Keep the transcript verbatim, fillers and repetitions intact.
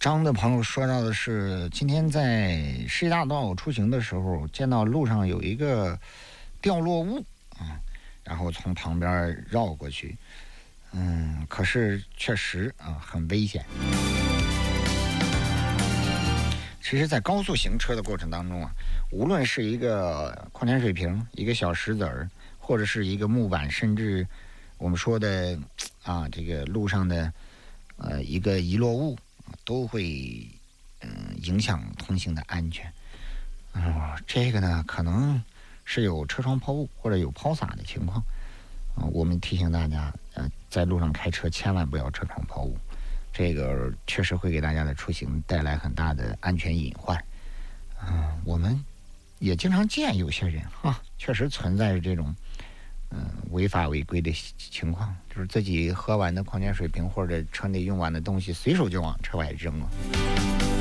张的朋友说到的是，今天在世纪大道出行的时候，见到路上有一个掉落物啊，然后从旁边绕过去，嗯，可是确实啊很危险。其实，在高速行车的过程当中啊，无论是一个矿泉水瓶、一个小石子儿，或者是一个木板，甚至我们说的啊这个路上的呃一个遗落物，都会嗯、呃、影响通行的安全。啊、呃，这个呢可能是有车窗抛物或者有抛洒的情况啊、呃。我们提醒大家，呃，在路上开车千万不要车窗抛物。这个确实会给大家的出行带来很大的安全隐患。嗯、呃，我们也经常见有些人哈，确实存在着这种嗯、呃、违法违规的情况，就是自己喝完的矿泉水瓶或者车内用完的东西，随手就往车外扔了。